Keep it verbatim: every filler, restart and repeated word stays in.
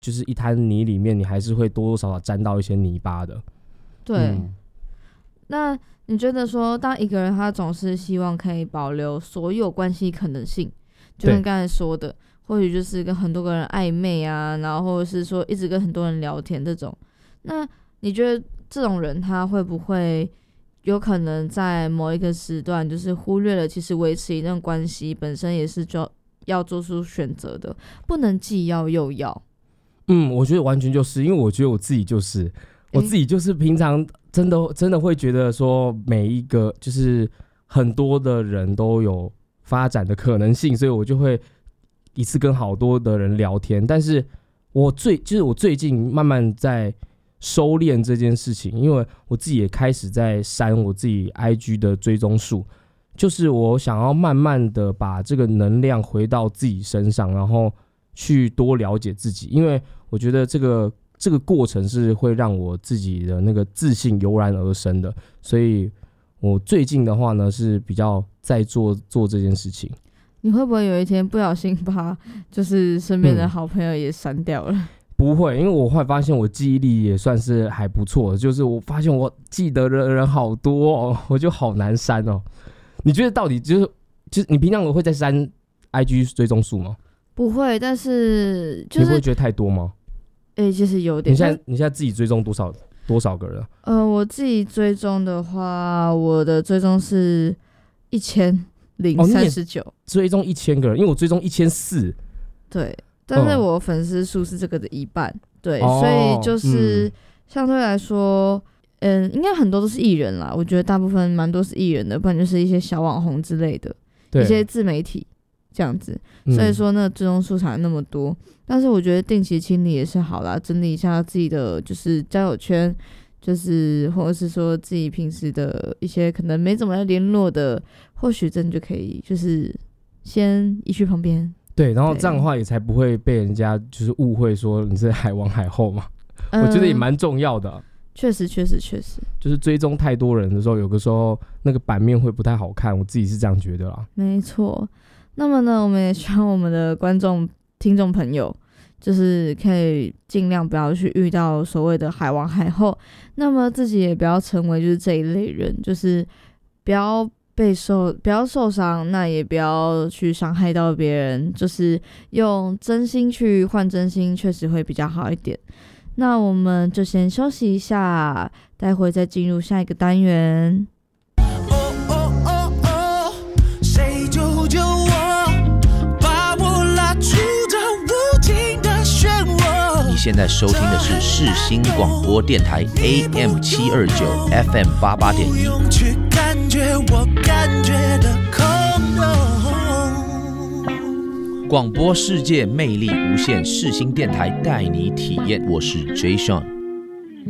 就是一滩泥里面，你还是会多多少少沾到一些泥巴的。 对，嗯、那你觉得说，当一个人他总是希望可以保留所有关系可能性，就跟刚才说的，或许就是跟很多个人暧昧啊，然后或者是说一直跟很多人聊天这种，那你觉得这种人他会不会有可能在某一个时段，就是忽略了其实维持一段关系本身也是就要做出选择的，不能既要又要。 嗯，我觉得完全就是，因为我觉得我自己就是，欸、我自己就是平常真的真的会觉得说，每一个就是很多的人都有发展的可能性，所以我就会一次跟好多的人聊天。但是我最就是我最近慢慢在收敛这件事情，因为我自己也开始在删我自己 I G 的追踪数，就是我想要慢慢的把这个能量回到自己身上，然后去多了解自己，因为我觉得这个这个过程是会让我自己的那个自信油然而生的，所以我最近的话呢是比较在做做这件事情。 你会不会有一天不小心把就是身边的好朋友也删掉了？嗯、 不会，因为我会发现我记忆力也算是还不错，就是我发现我记得的人好多哦，我就好难删哦。你觉得到底就是就是你平常会在删 I G 追踪数吗？ 不会，但是就是你不会觉得太多吗？ 哎、欸，其实有点。 你现在你现在自己追踪多少多少个人？ 呃，我自己追踪的话，我的追踪是一千零三十九， 追踪一千个人，因为我追踪一千四。 对，但是我粉丝数是这个的一半，嗯、对， 哦、 所以就是相对来说，嗯，应该很多都是艺人啦。我觉得大部分蛮多是艺人的，不然就是一些小网红之类的，一些自媒体。这样子，所以说那追踪数才那么多、嗯，但是我觉得定期清理也是好啦，整理一下自己的就是交友圈，就是或者是说自己平时的一些可能没怎么来联络的，或许真的就可以就是先移去旁边。 对，然后这样的话也才不会被人家就是误会说你是海王海后嘛，嗯、我觉得也蛮重要的。 确实，确实，确实， 就是追踪太多人的时候，有的时候那个版面会不太好看，我自己是这样觉得啦。 没错。那么呢，我们也希望我们的观众、听众朋友，就是可以尽量不要去遇到所谓的海王海后，那么自己也不要成为就是这一类人，就是不要被受，不要受伤，那也不要去伤害到别人，就是用真心去换真心，确实会比较好一点。那我们就先休息一下，待会再进入下一个单元。 现在收听的是世新广播电台 A M 七二九 F M 八八点一。广播世界魅力无限，世新电台带你体验。我是 J. Sean。